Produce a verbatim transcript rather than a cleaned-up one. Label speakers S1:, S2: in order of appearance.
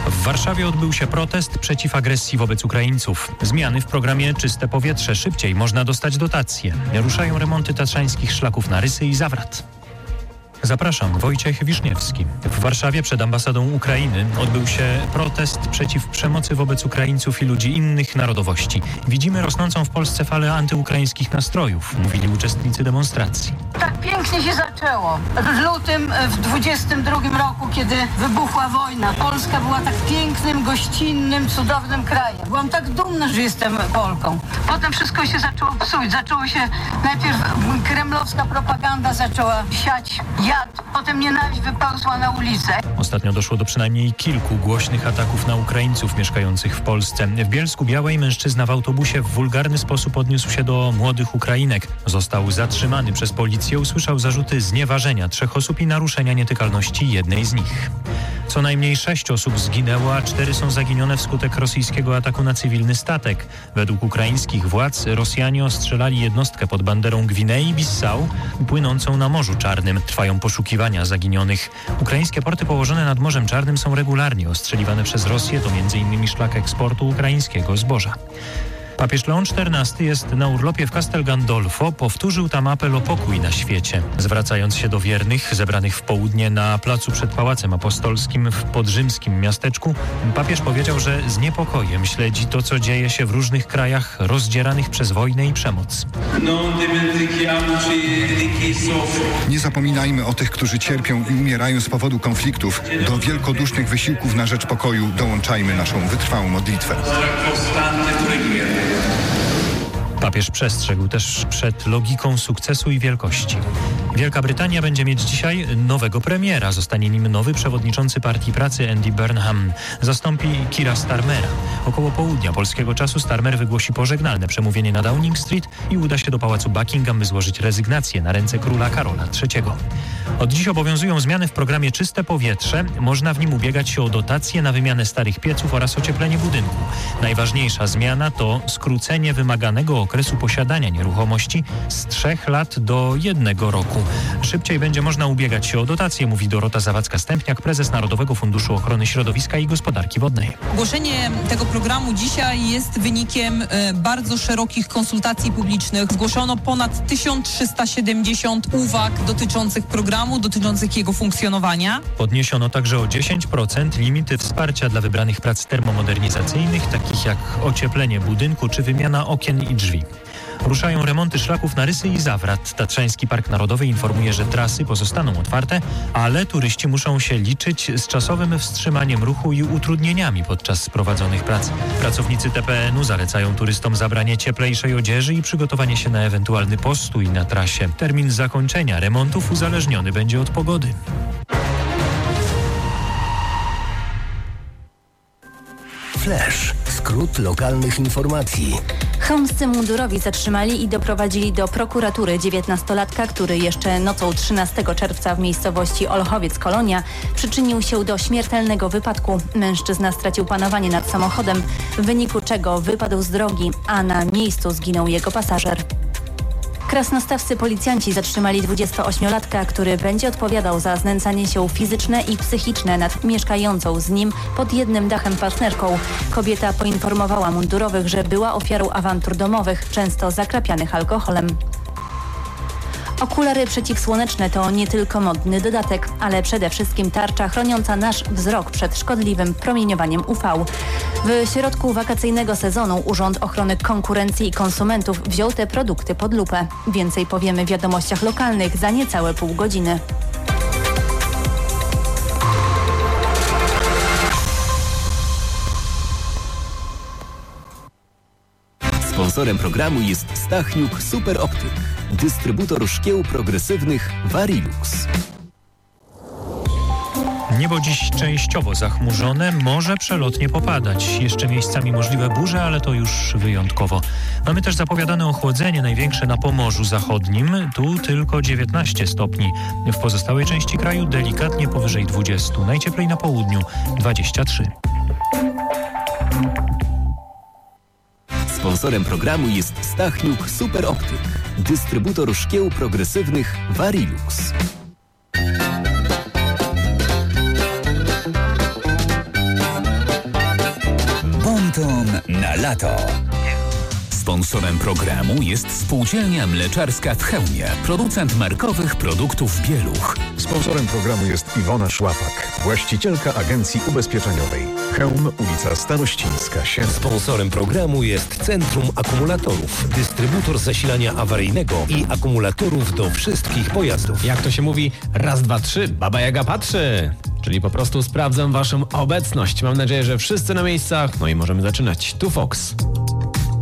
S1: W Warszawie odbył się protest przeciw agresji wobec Ukraińców. Zmiany w programie Czyste Powietrze. Szybciej można dostać dotacje. Ruszają remonty tatrzańskich szlaków na Rysy i Zawrat. Zapraszam, Wojciech Wiszniewski. W Warszawie przed ambasadą Ukrainy odbył się protest przeciw przemocy wobec Ukraińców i ludzi innych narodowości. Widzimy rosnącą w Polsce falę antyukraińskich nastrojów, mówili uczestnicy demonstracji.
S2: Tak pięknie się zaczęło. W lutym w dwudziestym drugim roku, kiedy wybuchła wojna, Polska była tak pięknym, gościnnym, cudownym krajem. Byłam tak dumna, że jestem Polką. Potem wszystko się zaczęło psuć. Zaczęło się najpierw kremlowska propaganda zaczęła siać jad, potem nienawiść wypełzła na ulicę.
S1: Ostatnio doszło do przynajmniej kilku głośnych ataków na Ukraińców mieszkających w Polsce. W Bielsku Białej mężczyzna w autobusie w wulgarny sposób odniósł się do młodych Ukrainek. Został zatrzymany przez policję, usłyszał zarzuty znieważenia trzech osób i naruszenia nietykalności jednej z nich. Co najmniej sześć osób zginęło, a cztery są zaginione wskutek rosyjskiego ataku na cywilny statek. Według ukraińskich władz Rosjanie ostrzelali jednostkę pod banderą Gwinei-Bissau płynącą na Morzu Czarnym. Trwają poszukiwania zaginionych. Ukraińskie porty położone nad Morzem Czarnym są regularnie ostrzeliwane przez Rosję. To między innymi szlak eksportu ukraińskiego zboża. Papież Leon czternasty jest na urlopie w Castel Gandolfo. Powtórzył tam apel o pokój na świecie. Zwracając się do wiernych zebranych w południe na placu przed Pałacem Apostolskim w podrzymskim miasteczku, papież powiedział, że z niepokojem śledzi to, co dzieje się w różnych krajach rozdzieranych przez wojnę i przemoc.
S3: Nie zapominajmy o tych, którzy cierpią i umierają z powodu konfliktów. Do wielkodusznych wysiłków na rzecz pokoju dołączajmy naszą wytrwałą modlitwę.
S1: Papież przestrzegł też przed logiką sukcesu i wielkości. Wielka Brytania będzie mieć dzisiaj nowego premiera. Zostanie nim nowy przewodniczący Partii Pracy Andy Burnham. Zastąpi Keira Starmera. Około południa polskiego czasu Starmer wygłosi pożegnalne przemówienie na Downing Street i uda się do pałacu Buckingham, by złożyć rezygnację na ręce króla Karola trzeciego. Od dziś obowiązują zmiany w programie Czyste Powietrze. Można w nim ubiegać się o dotacje na wymianę starych pieców oraz ocieplenie budynku. Najważniejsza zmiana to skrócenie wymaganego okresu posiadania nieruchomości z trzech lat do jednego roku. Szybciej będzie można ubiegać się o dotacje, mówi Dorota Zawadzka-Stępniak, prezes Narodowego Funduszu Ochrony Środowiska i Gospodarki Wodnej.
S4: Ogłoszenie tego programu dzisiaj jest wynikiem e, bardzo szerokich konsultacji publicznych. Zgłoszono ponad tysiąc trzysta siedemdziesiąt uwag dotyczących programu, dotyczących jego funkcjonowania.
S1: Podniesiono także o dziesięć procent limity wsparcia dla wybranych prac termomodernizacyjnych, takich jak ocieplenie budynku czy wymiana okien i drzwi. Ruszają remonty szlaków na Rysy i Zawrat. Tatrzański Park Narodowy informuje, że trasy pozostaną otwarte, ale turyści muszą się liczyć z czasowym wstrzymaniem ruchu i utrudnieniami podczas prowadzonych prac. Pracownicy T P N u zalecają turystom zabranie cieplejszej odzieży i przygotowanie się na ewentualny postój na trasie. Termin zakończenia remontów uzależniony będzie od pogody.
S5: Flash. Skrót lokalnych informacji.
S6: Chełmscy mundurowi zatrzymali i doprowadzili do prokuratury dziewiętnastolatka, który jeszcze nocą trzynastego czerwca w miejscowości Olchowiec-Kolonia przyczynił się do śmiertelnego wypadku. Mężczyzna stracił panowanie nad samochodem, w wyniku czego wypadł z drogi, a na miejscu zginął jego pasażer. Krasnostawscy policjanci zatrzymali dwudziestoośmiolatka, który będzie odpowiadał za znęcanie się fizyczne i psychiczne nad mieszkającą z nim pod jednym dachem partnerką. Kobieta poinformowała mundurowych, że była ofiarą awantur domowych, często zakrapianych alkoholem. Okulary przeciwsłoneczne to nie tylko modny dodatek, ale przede wszystkim tarcza chroniąca nasz wzrok przed szkodliwym promieniowaniem U V. W środku wakacyjnego sezonu Urząd Ochrony Konkurencji i Konsumentów wziął te produkty pod lupę. Więcej powiemy w wiadomościach lokalnych za niecałe pół godziny.
S5: Sponsorem programu jest Stachniuk Super Optyk, dystrybutor szkieł progresywnych Varilux.
S1: Niebo dziś częściowo zachmurzone, może przelotnie popadać. Jeszcze miejscami możliwe burze, ale to już wyjątkowo. Mamy też zapowiadane ochłodzenie, największe na Pomorzu Zachodnim. Tu tylko dziewiętnaście stopni. W pozostałej części kraju delikatnie powyżej dwudziestu. Najcieplej na południu dwadzieścia trzy.
S5: Sponsorem programu jest Stachniuk Super Optyk, dystrybutor szkieł progresywnych Varilux. lato. Sponsorem programu jest Spółdzielnia Mleczarska w Chełmie, producent markowych produktów Bieluch.
S7: Sponsorem programu jest Iwona Szłapak, właścicielka agencji ubezpieczeniowej. Chełm, ulica Starościńska, siedem.
S8: Sponsorem programu jest Centrum Akumulatorów, dystrybutor zasilania awaryjnego i akumulatorów do wszystkich pojazdów.
S9: Jak to się mówi, raz, dwa, trzy, Baba Jaga patrzy. Czyli po prostu sprawdzam waszą obecność. Mam nadzieję, że wszyscy na miejscach. No i możemy zaczynać. Tu Fox.